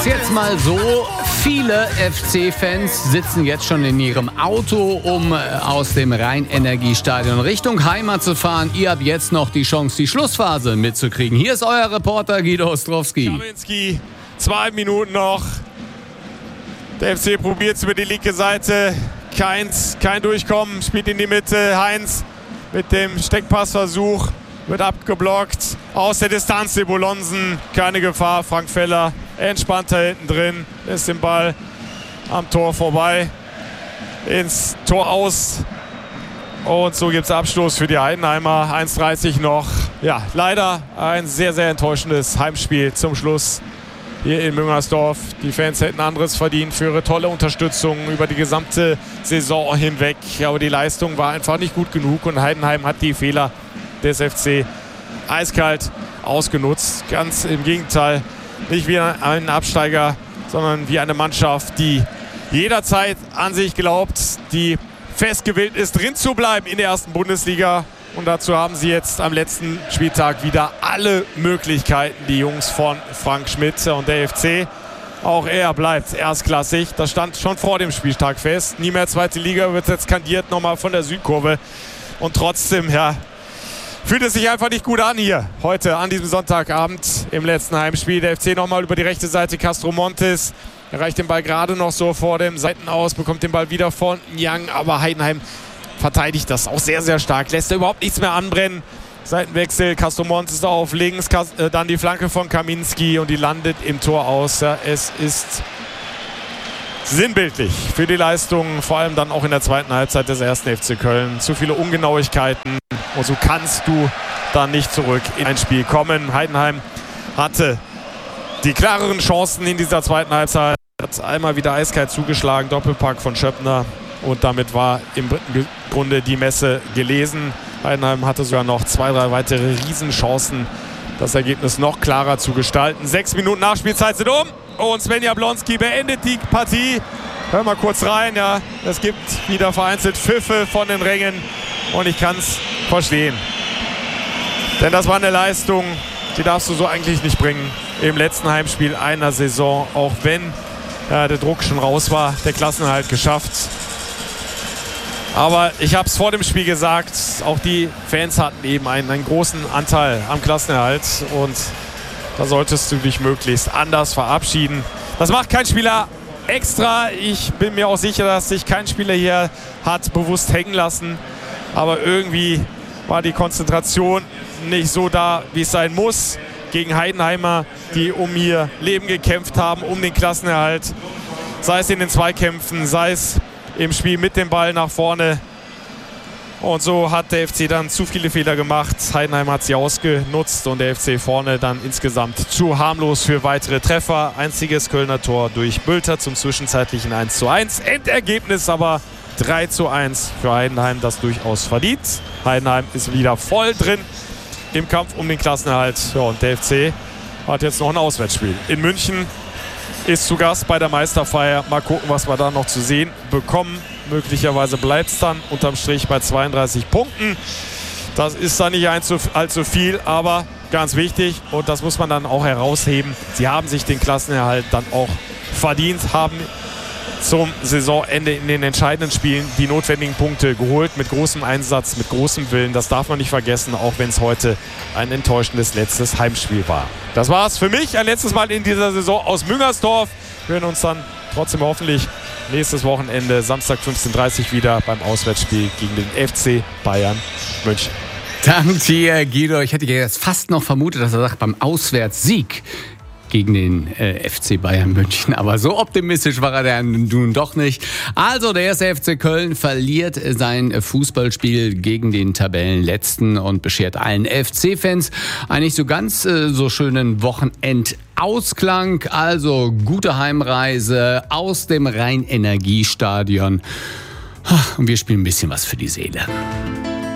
es jetzt mal so, viele FC-Fans sitzen jetzt schon in ihrem Auto, um aus dem Rhein-Energiestadion Richtung Heimat zu fahren. Ihr habt jetzt noch die Chance, die Schlussphase mitzukriegen. Hier ist euer Reporter Guido Ostrowski. Kaminski, 2 Minuten noch. Der FC probiert es über die linke Seite. Kein Durchkommen, spielt in die Mitte. Heinz mit dem Steckpassversuch wird abgeblockt. Aus der Distanz de Bolonsen, keine Gefahr. Frank Feller entspannt da hinten drin, lässt den Ball am Tor vorbei, ins Tor aus. Und so gibt es Abstoß für die Heidenheimer. 1:30 noch. Ja, leider ein sehr, sehr enttäuschendes Heimspiel zum Schluss hier in Müngersdorf. Die Fans hätten anderes verdient für ihre tolle Unterstützung über die gesamte Saison hinweg. Aber die Leistung war einfach nicht gut genug und Heidenheim hat die Fehler des FC eiskalt ausgenutzt. Ganz im Gegenteil, nicht wie ein Absteiger, sondern wie eine Mannschaft, die jederzeit an sich glaubt, die fest gewillt ist, drin zu bleiben in der ersten Bundesliga. Und dazu haben sie jetzt am letzten Spieltag wieder alle Möglichkeiten, die Jungs von Frank Schmidt und der FC. Auch er bleibt erstklassig. Das stand schon vor dem Spieltag fest. Nie mehr zweite Liga, wird jetzt skandiert nochmal von der Südkurve. Und trotzdem, ja, fühlt es sich einfach nicht gut an hier. Heute an diesem Sonntagabend im letzten Heimspiel. Der FC nochmal über die rechte Seite. Castro Montes erreicht den Ball gerade noch so vor dem Seitenaus, bekommt den Ball wieder von Young. Aber Heidenheim verteidigt das auch sehr, sehr stark. Lässt er überhaupt nichts mehr anbrennen. Seitenwechsel, Castro Montes auf links. Dann die Flanke von Kaminski und die landet im Tor aus. Ja, es ist sinnbildlich für die Leistung, vor allem dann auch in der zweiten Halbzeit des ersten FC Köln. Zu viele Ungenauigkeiten. Und so kannst du dann nicht zurück in ein Spiel kommen. Heidenheim hatte die klareren Chancen in dieser zweiten Halbzeit. Hat einmal wieder eiskalt zugeschlagen, Doppelpack von Schöppner. Und damit war im Grunde die Messe gelesen. Heidenheim hatte sogar noch 2, 3 weitere Riesenchancen, das Ergebnis noch klarer zu gestalten. 6 Minuten Nachspielzeit sind um. Und Sven Jablonski beendet die Partie. Hör mal kurz rein. Ja, es gibt wieder vereinzelt Pfiffe von den Rängen. Und ich kann es verstehen. Denn das war eine Leistung, die darfst du so eigentlich nicht bringen. Im letzten Heimspiel einer Saison, auch wenn der Druck schon raus war, der Klassenerhalt geschafft. Aber ich habe es vor dem Spiel gesagt, auch die Fans hatten eben einen großen Anteil am Klassenerhalt. Und da solltest du dich möglichst anders verabschieden. Das macht kein Spieler extra. Ich bin mir auch sicher, dass sich kein Spieler hier hat bewusst hängen lassen. Aber irgendwie war die Konzentration nicht so da, wie es sein muss. Gegen Heidenheimer, die um ihr Leben gekämpft haben, um den Klassenerhalt. Sei es in den Zweikämpfen, sei es im Spiel mit dem Ball nach vorne. Und so hat der FC dann zu viele Fehler gemacht. Heidenheim hat sie ausgenutzt und der FC vorne dann insgesamt zu harmlos für weitere Treffer. Einziges Kölner Tor durch Bülter zum zwischenzeitlichen 1:1. Endergebnis aber 3:1 für Heidenheim, das durchaus verdient. Heidenheim ist wieder voll drin im Kampf um den Klassenerhalt. Ja, und der FC hat jetzt noch ein Auswärtsspiel in München. Ist zu Gast bei der Meisterfeier. Mal gucken, was wir da noch zu sehen bekommen. Möglicherweise bleibt es dann unterm Strich bei 32 Punkten. Das ist dann nicht allzu viel, aber ganz wichtig. Und das muss man dann auch herausheben. Sie haben sich den Klassenerhalt dann auch verdient, haben zum Saisonende in den entscheidenden Spielen die notwendigen Punkte geholt. Mit großem Einsatz, mit großem Willen. Das darf man nicht vergessen, auch wenn es heute ein enttäuschendes letztes Heimspiel war. Das war es für mich. Ein letztes Mal in dieser Saison aus Müngersdorf. Wir hören uns dann trotzdem hoffentlich nächstes Wochenende, Samstag 15:30 wieder beim Auswärtsspiel gegen den FC Bayern München. Danke dir, Guido. Ich hätte jetzt fast noch vermutet, dass er sagt, beim Auswärtssieg gegen den FC Bayern München. Aber so optimistisch war er nun doch nicht. Also der erste FC Köln verliert sein Fußballspiel gegen den Tabellenletzten und beschert allen FC-Fans einen nicht so ganz so schönen Wochenendausklang. Also gute Heimreise aus dem Rhein-Energiestadion. Und wir spielen ein bisschen was für die Seele.